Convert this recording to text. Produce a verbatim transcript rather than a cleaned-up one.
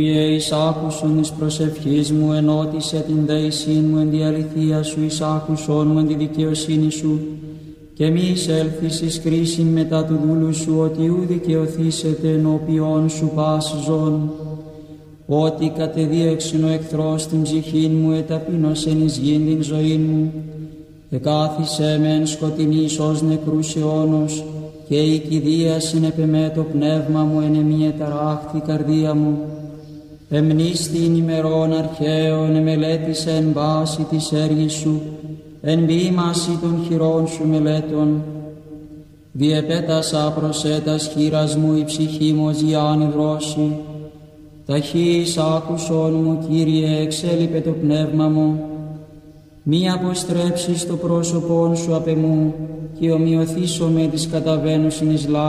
Κύριε, εις άκουσον εις προσευχής μου, ενώτισε την δέησήν μου εν τη αληθεία σου, εις άκουσον μου εν τη δικαιοσύνη σου, και μη εισέλθεις εις κρίσιν μετά του δούλου σου, ότι ου δικαιωθήσετε ενώπιον σου πας ζών. Ότι κατεδίωξεν ο εχθρός την ψυχήν μου, εταπείνωσεν εις γην την ζωήν μου, εκάθισε με εν σκοτεινής ως νεκρούς αιώνος, και η κηδίασιν επεμέ το πνεύμα μου, εν εμή εταράχθη καρδία μου. Εμνίστην ημερών αρχαίων, εμελέτησε εν βάση της έργης σου, εν ποίημαση των χειρών σου μελέτων. Διεπέτασα προσέτας χείρας μου, η ψυχή μου ως γιάννη δρόση. Ταχύς άκουσον μου, Κύριε, εξέλιπε το πνεύμα μου. Μη αποστρέψεις το πρόσωπον σου απ' εμού, και ομοιωθήσομαι της καταβαίνουσιν εις